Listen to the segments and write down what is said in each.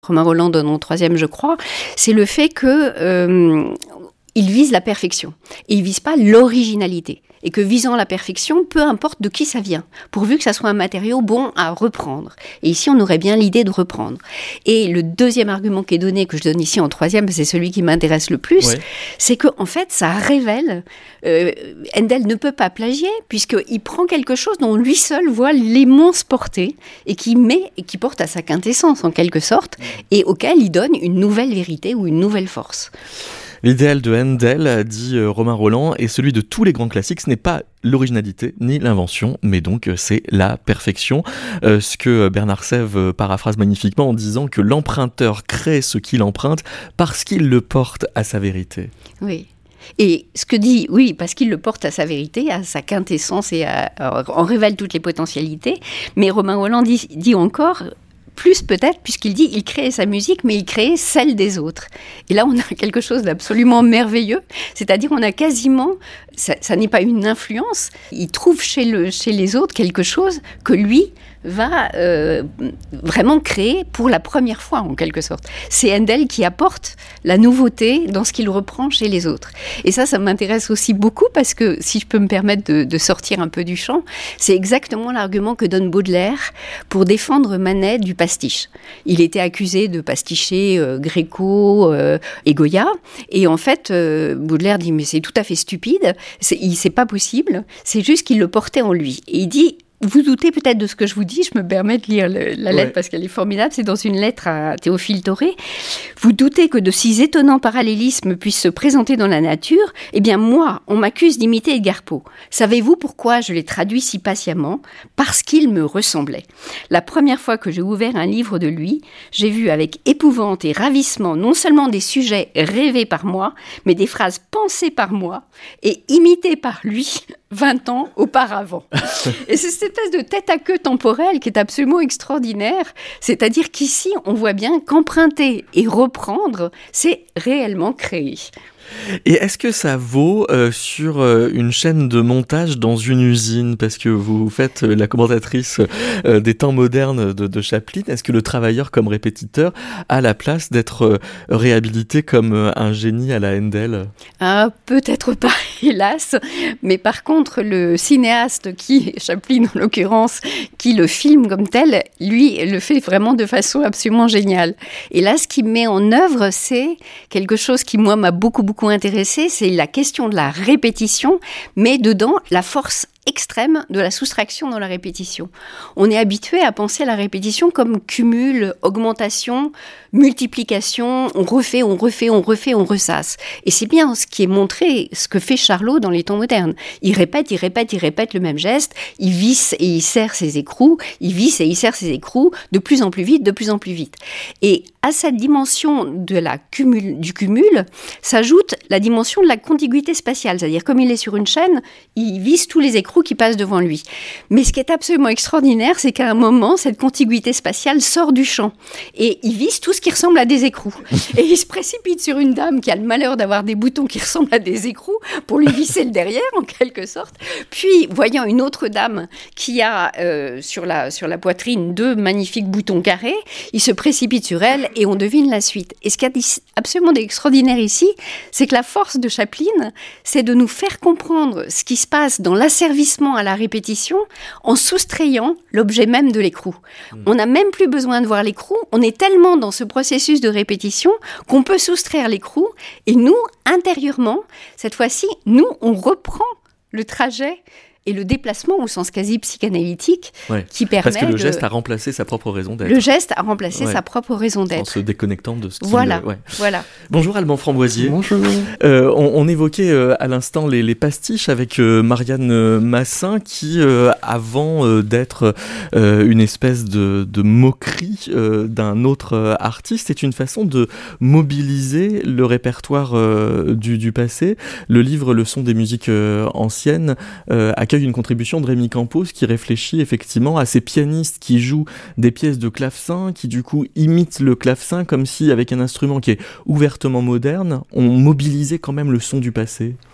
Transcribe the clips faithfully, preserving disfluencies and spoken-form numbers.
Romain Rolland donne en troisième, je crois, c'est le fait que euh, il vise la perfection et il vise pas l'originalité. Et que visant la perfection, peu importe de qui ça vient, pourvu que ça soit un matériau bon à reprendre. Et ici, on aurait bien l'idée de reprendre. Et le deuxième argument qui est donné, que je donne ici en troisième, c'est celui qui m'intéresse le plus, ouais. c'est que en fait, ça révèle, euh, Handel ne peut pas plagier, puisqu'il prend quelque chose dont lui seul voit l'aimance porter, et qui met, et qui porte à sa quintessence, en quelque sorte, et auquel il donne une nouvelle vérité ou une nouvelle force. L'idéal de Handel, dit Romain Rolland, est celui de tous les grands classiques. Ce n'est pas l'originalité ni l'invention, mais donc c'est la perfection. Euh, ce que Bernard Sèvres paraphrase magnifiquement en disant que l'emprunteur crée ce qu'il emprunte parce qu'il le porte à sa vérité. Oui. Et ce que dit, oui, parce qu'il le porte à sa vérité, à sa quintessence, et à, on révèle toutes les potentialités. Mais Romain Rolland dit, dit encore... plus peut-être, puisqu'il dit il créait sa musique, mais il créait celle des autres. Et là, on a quelque chose d'absolument merveilleux, c'est-à-dire on a quasiment, ça, ça n'est pas une influence, il trouve chez, le, chez les autres quelque chose que lui va euh, vraiment créer pour la première fois, en quelque sorte. C'est Handel qui apporte la nouveauté dans ce qu'il reprend chez les autres. Et ça, ça m'intéresse aussi beaucoup parce que, si je peux me permettre de, de sortir un peu du champ, c'est exactement l'argument que donne Baudelaire pour défendre Manet du pastiche. Il était accusé de pasticher euh, Gréco euh, et Goya, et en fait, euh, Baudelaire dit « mais c'est tout à fait stupide, c'est, il, c'est pas possible, c'est juste qu'il le portait en lui ». Et il dit « vous doutez peut-être de ce que je vous dis, je me permets de lire le, la lettre ouais. parce qu'elle est formidable, c'est dans une lettre à Théophile Thoré. Vous doutez que de si étonnants parallélismes puissent se présenter dans la nature? Eh bien moi, on m'accuse d'imiter Edgar Poe. Savez-vous pourquoi je l'ai traduit si patiemment? Parce qu'il me ressemblait. La première fois que j'ai ouvert un livre de lui, j'ai vu avec épouvante et ravissement non seulement des sujets rêvés par moi, mais des phrases pensées par moi et imitées par lui vingt ans auparavant. Et c'est cette espèce de tête à queue temporelle qui est absolument extraordinaire. C'est-à-dire qu'ici, on voit bien qu'emprunter et reprendre, c'est réellement créer. Et est-ce que ça vaut euh, sur euh, une chaîne de montage dans une usine? Parce que vous faites euh, la commentatrice euh, des temps modernes de, de Chaplin. Est-ce que le travailleur comme répétiteur a la place d'être euh, réhabilité comme euh, un génie à la Handel? Ah, peut-être pas, hélas. Mais par contre, le cinéaste qui, Chaplin en l'occurrence, qui le filme comme tel, lui, le fait vraiment de façon absolument géniale. Et là, ce qu'il met en œuvre, c'est quelque chose qui, moi, m'a beaucoup, beaucoup intéressé, c'est la question de la répétition, mais dedans, la force extrême de la soustraction dans la répétition. On est habitué à penser la répétition comme cumul, augmentation, multiplication, on refait, on refait, on refait, on ressasse. Et c'est bien ce qui est montré, ce que fait Charlot dans les temps modernes. Il répète, il répète, il répète le même geste, il visse et il serre ses écrous, il visse et il serre ses écrous de plus en plus vite, de plus en plus vite. Et à cette dimension de la cumul, du cumul, s'ajoute la dimension de la contiguïté spatiale. C'est-à-dire, comme il est sur une chaîne, il visse tous les écrous qui passent devant lui. Mais ce qui est absolument extraordinaire, c'est qu'à un moment, cette contiguïté spatiale sort du champ. Et il visse tout ce qui ressemble à des écrous. Et il se précipite sur une dame qui a le malheur d'avoir des boutons qui ressemblent à des écrous pour lui visser le derrière, en quelque sorte. Puis, voyant une autre dame qui a euh, sur, la, sur la poitrine deux magnifiques boutons carrés, il se précipite sur elle et on devine la suite. Et ce qui est absolument extraordinaire ici, c'est que la force de Chaplin, c'est de nous faire comprendre ce qui se passe dans l'asservissement à la répétition en soustrayant l'objet même de l'écrou. Mmh. On n'a même plus besoin de voir l'écrou, on est tellement dans ce processus de répétition qu'on peut soustraire l'écrou et nous, intérieurement, cette fois-ci, nous, on reprend le trajet et le déplacement au sens quasi psychanalytique ouais, qui permet parce que le de... geste a remplacé sa propre raison d'être. Le geste a remplacé ouais. sa propre raison d'être. En se déconnectant de ce qu'il... Voilà, ouais. voilà. Bonjour Alban Framboisier. Bonjour. Euh, on, on évoquait euh, à l'instant les, les pastiches avec euh, Marianne Massin qui, euh, avant euh, d'être euh, une espèce de, de moquerie euh, d'un autre euh, artiste, est une façon de mobiliser le répertoire euh, du, du passé. Le livre Le son des musiques euh, anciennes euh, a accueille une contribution de Rémi Campos qui réfléchit effectivement à ces pianistes qui jouent des pièces de clavecin, qui du coup imitent le clavecin comme si, avec un instrument qui est ouvertement moderne, on mobilisait quand même le son du passé.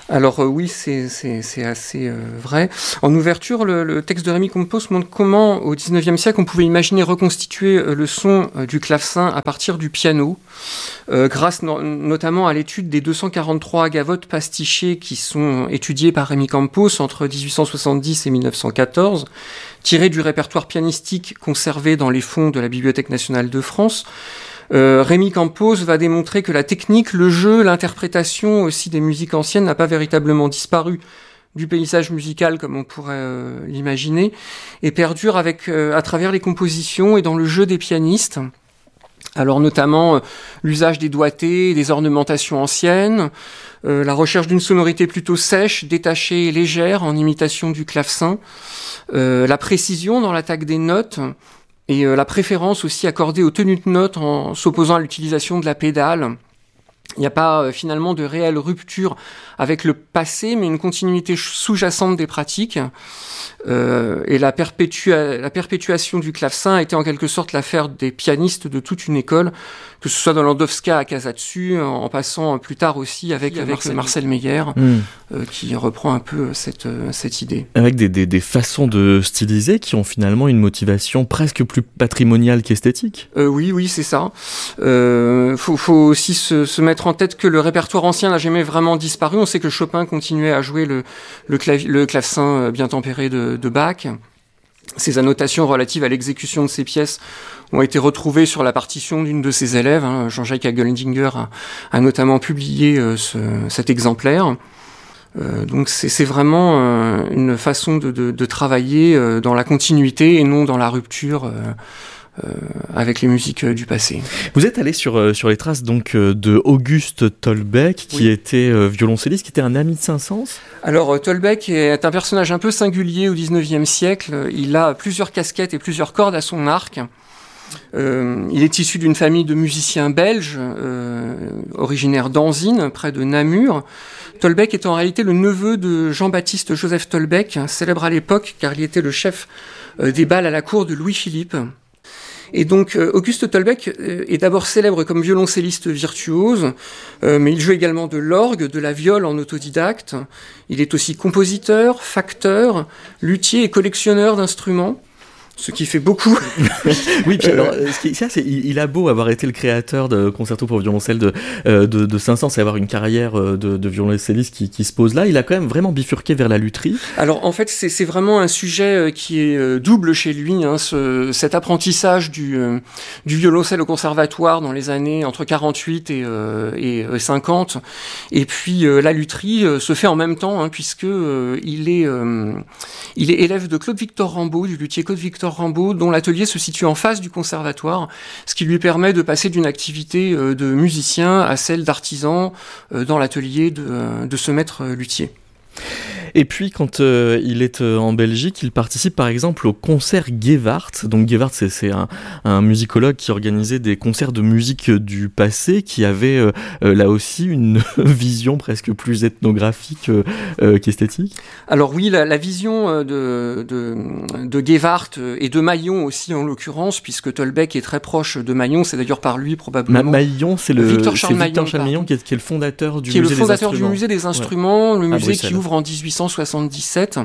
Alors euh, oui, c'est, c'est, c'est assez euh, vrai. En ouverture, le, le texte de Rémy Campos montre comment, au dix-neuvième siècle, on pouvait imaginer reconstituer euh, le son euh, du clavecin à partir du piano, euh, grâce no- notamment à l'étude des deux cent quarante-trois gavottes pastichées qui sont étudiées par Rémy Campos entre dix-huit cent soixante-dix et mille neuf cent quatorze, tirées du répertoire pianistique conservé dans les fonds de la Bibliothèque nationale de France. Euh, Rémy Campos va démontrer que la technique, le jeu, l'interprétation aussi des musiques anciennes n'a pas véritablement disparu du paysage musical comme on pourrait euh, l'imaginer, et perdure avec, euh, à travers les compositions et dans le jeu des pianistes. Alors notamment euh, l'usage des doigtés, des ornementations anciennes, euh, la recherche d'une sonorité plutôt sèche, détachée et légère en imitation du clavecin, euh, la précision dans l'attaque des notes, et euh, la préférence aussi accordée aux tenues de notes en s'opposant à l'utilisation de la pédale. Il n'y a pas euh, finalement de réelle rupture avec le passé, mais une continuité sous-jacente des pratiques. Euh, et la, perpétua- la perpétuation du clavecin a été en quelque sorte l'affaire des pianistes de toute une école, que ce soit dans Landowska à Casatsu, en, en passant plus tard aussi avec, avec Marcel, Marcel Meyer, mmh. euh, qui reprend un peu cette, euh, cette idée. Avec des, des, des façons de styliser qui ont finalement une motivation presque plus patrimoniale qu'esthétique. Euh, oui, oui, c'est ça. Euh, faut, faut aussi se, se mettre en tête que le répertoire ancien n'a jamais vraiment disparu. On sait que Chopin continuait à jouer le, le, clavi- le clavecin bien tempéré de, de Bach. Ces annotations relatives à l'exécution de ces pièces ont été retrouvées sur la partition d'une de ses élèves. Hein. Jean-Jacques Hageldinger a, a notamment publié euh, ce, cet exemplaire. Euh, donc c'est, c'est vraiment euh, une façon de, de, de travailler euh, dans la continuité et non dans la rupture euh, euh, avec les musiques euh, du passé. Vous êtes allé sur, euh, sur les traces donc, euh, de Auguste Tolbeck, qui oui. était euh, violoncelliste, qui était un ami de Saint-Saëns. Alors Tolbeck est un personnage un peu singulier au dix-neuvième siècle. Il a plusieurs casquettes et plusieurs cordes à son arc. Euh, il est issu d'une famille de musiciens belges, euh, originaires d'Anzin, près de Namur. Tolbeck est en réalité le neveu de Jean-Baptiste Joseph Tolbeck, célèbre à l'époque car il était le chef euh, des bals à la cour de Louis-Philippe. Et donc euh, Auguste Tolbeck euh, est d'abord célèbre comme violoncelliste virtuose, euh, mais il joue également de l'orgue, de la viole en autodidacte. Il est aussi compositeur, facteur, luthier et collectionneur d'instruments. Ce qui fait beaucoup. Oui, puis alors, ce qui, ça, c'est, il, il a beau avoir été le créateur de concerto pour violoncelle de, euh, de, de Saint-Saëns et avoir une carrière de, de violoncelliste qui, qui se pose là, il a quand même vraiment bifurqué vers la lutherie. Alors en fait, c'est, c'est vraiment un sujet qui est double chez lui, hein, ce, cet apprentissage du, euh, du violoncelle au conservatoire dans les années entre quarante-huit et, euh, et cinquante, et puis euh, la lutherie euh, se fait en même temps, hein, puisque euh, il est, euh, il est élève de Claude-Victor Rambaud, du luthier Claude-Victor Rambaud, dont l'atelier se situe en face du conservatoire, ce qui lui permet de passer d'une activité euh, de musicien à celle d'artisan euh, dans l'atelier de, de ce maître luthier. Et puis, quand euh, il est euh, en Belgique, il participe par exemple au concert Gewart. Donc Gewart, c'est, c'est un, un musicologue qui organisait des concerts de musique du passé, qui avait euh, euh, là aussi une vision presque plus ethnographique euh, euh, qu'esthétique. Alors oui, la, la vision de, de, de Gewart et de Maillon aussi en l'occurrence, puisque Tolbeck est très proche de Maillon, c'est d'ailleurs par lui probablement. Ma- Maillon, c'est le Victor Charles c'est Victor Maillon, Charles Maillon qui, est, qui est le fondateur du qui musée est le fondateur des du musée des instruments, ouais. Le musée qui ouvre en dix-huit cent soixante-dix-sept.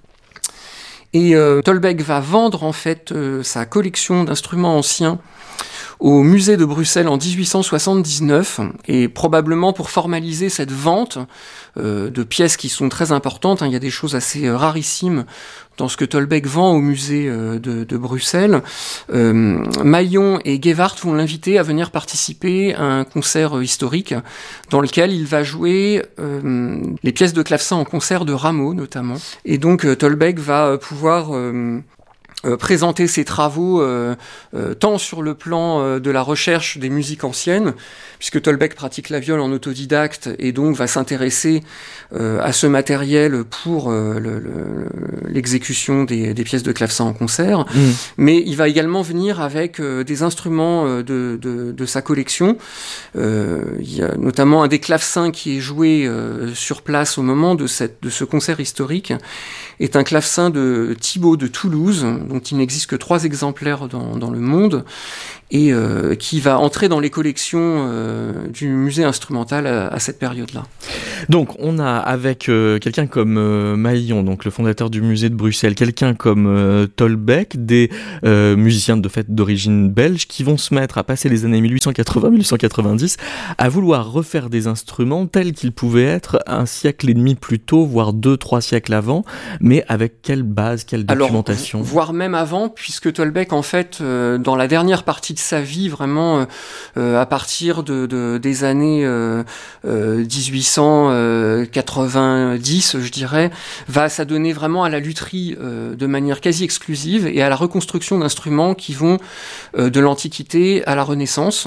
Et euh, Tolbeck va vendre en fait euh, sa collection d'instruments anciens au musée de Bruxelles en dix-huit cent soixante-dix-neuf, et probablement pour formaliser cette vente euh, de pièces qui sont très importantes, hein, il y a des choses assez euh, rarissimes dans ce que Tolbeck vend au musée euh, de, de Bruxelles. Euh, Maillon et Gewart vont l'inviter à venir participer à un concert euh, historique dans lequel il va jouer euh, les pièces de clavecin en concert de Rameau notamment. Et donc euh, Tolbeck va euh, pouvoir euh, Euh, présenter ses travaux euh, euh, tant sur le plan euh, de la recherche des musiques anciennes, puisque Tolbeck pratique la viole en autodidacte et donc va s'intéresser euh, à ce matériel pour euh, le, le, l'exécution des, des pièces de clavecin en concert, mmh. mais il va également venir avec euh, des instruments euh, de, de, de sa collection. Euh, il y a notamment un des clavecins qui est joué euh, sur place au moment de, cette, de ce concert historique, est un clavecin de Thibaut de Toulouse, dont il n'existe que trois exemplaires dans, dans le monde, et euh, qui va entrer dans les collections euh, du musée instrumental à, à cette période-là. Donc on a avec euh, quelqu'un comme euh, Maillon, donc le fondateur du musée de Bruxelles, quelqu'un comme euh, Tolbeck, des euh, musiciens de fait d'origine belge qui vont se mettre à passer les années mille huit cent quatre-vingts mille huit cent quatre-vingt-dix à vouloir refaire des instruments tels qu'ils pouvaient être un siècle et demi plus tôt, voire deux, trois siècles avant, mais avec quelle base, quelle documentation? Alors, voire même avant, puisque Tolbeck, en fait, euh, dans la dernière partie de sa vie, vraiment, euh, à partir de, de des années euh, euh, dix-huit cent quatre-vingt-dix, je dirais, va s'adonner vraiment à la lutherie euh, de manière quasi exclusive et à la reconstruction d'instruments qui vont euh, de l'Antiquité à la Renaissance.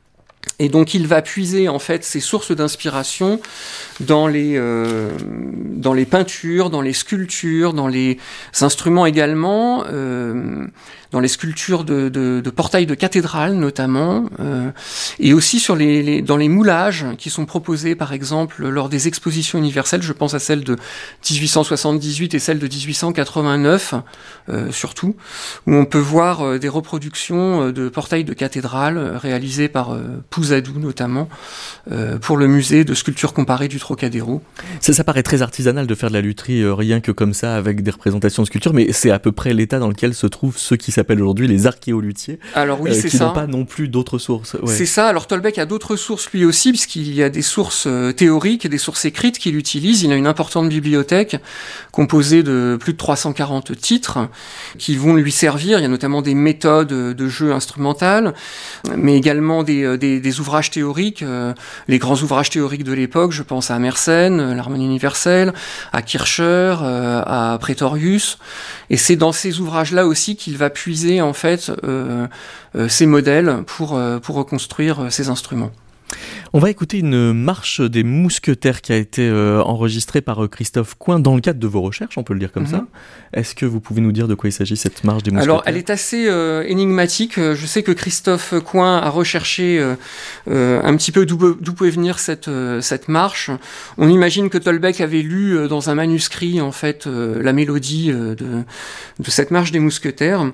Et donc il va puiser en fait ses sources d'inspiration dans les euh, dans les peintures, dans les sculptures, dans les instruments également, euh, dans les sculptures de, de, de portails de cathédrales notamment, euh, et aussi sur les, les dans les moulages qui sont proposés par exemple lors des expositions universelles. Je pense à celle de dix-huit cent soixante-dix-huit et celle de dix-huit cent quatre-vingt-neuf euh, surtout, où on peut voir euh, des reproductions de portails de cathédrales euh, réalisées par euh, Pouzadou notamment, euh, pour le musée de sculpture comparée du Trocadéro. Ça, ça paraît très artisanal de faire de la lutherie euh, rien que comme ça avec des représentations de sculpture, mais c'est à peu près l'état dans lequel se trouvent ceux qui s'appellent aujourd'hui les archéoluthiers. Alors oui, euh, c'est qui ça. n'ont pas non plus d'autres sources. Ouais. C'est ça. Alors Tolbeck a d'autres sources lui aussi, puisqu'il y a des sources euh, théoriques et des sources écrites qu'il utilise. Il a une importante bibliothèque composée de plus de trois cent quarante titres qui vont lui servir. Il y a notamment des méthodes de jeu instrumental, mais également des, des, des ouvrages théoriques, euh, les grands ouvrages théoriques de l'époque. Je pense à Mersenne, l'harmonie universelle, à Kircher, euh, à Praetorius. Et c'est dans ces ouvrages-là aussi qu'il va puiser en fait euh, euh, ces modèles pour euh, pour reconstruire ces instruments. On va écouter une marche des mousquetaires qui a été euh, enregistrée par euh, Christophe Coin dans le cadre de vos recherches, on peut le dire comme mm-hmm. ça. Est-ce que vous pouvez nous dire de quoi il s'agit, cette marche des mousquetaires? Alors, elle est assez euh, énigmatique. Je sais que Christophe Coin a recherché euh, euh, un petit peu d'où, d'où pouvait venir cette, euh, cette marche. On imagine que Tolbeck avait lu euh, dans un manuscrit, en fait, euh, la mélodie euh, de, de cette marche des mousquetaires.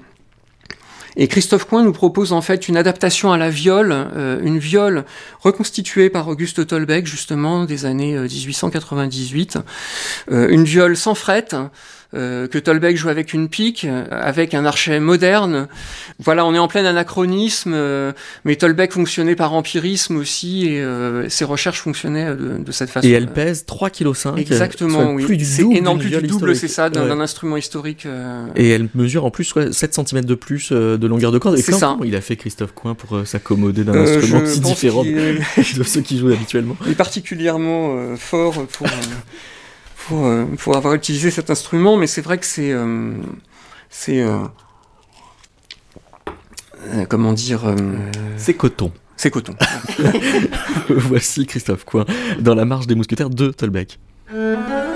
Et Christophe Coin nous propose en fait une adaptation à la viole, euh, une viole reconstituée par Auguste Tolbeck justement des années euh, dix-huit cent quatre-vingt-dix-huit, euh, une viole sans frettes, euh, que Tolbeck joue avec une pique, euh, avec un archet moderne. Voilà, on est en plein anachronisme, euh, mais Tolbeck fonctionnait par empirisme aussi, et euh, ses recherches fonctionnaient de, de cette façon. Et elle pèse trois virgule cinq kilos. Exactement, oui. Plus du c'est double énorme, plus du double, historique. c'est ça, d'un, ouais. d'un instrument historique. Euh... Et elle mesure en plus ouais, sept centimètres de plus euh, de longueur de corde. Et c'est ça. Il a fait Christophe Coin pour euh, s'accommoder d'un euh, instrument si différent est... de ceux qui jouent habituellement. Il est particulièrement euh, fort pour... Euh... Pour, euh, pour avoir utilisé cet instrument, mais c'est vrai que c'est euh, c'est euh, euh, comment dire euh, c'est coton. C'est coton. Voici Christophe Coin dans la marche des mousquetaires de Tolbeck.